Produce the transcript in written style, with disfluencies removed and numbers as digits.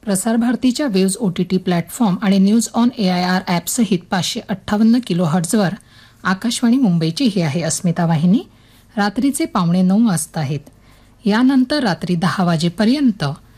प्रसार भारतीच्या waves OTT platform आणि न्यूज ऑन AIR ॲपसहित 558 किलोहर्ट्झवर आकाशवाणी मुंबईची ही आहे अस्मिता वाहिनी. रात्रीचे 8:45 वाजता आहेत. यानंतर रात्री 10 वाजेपर्यंत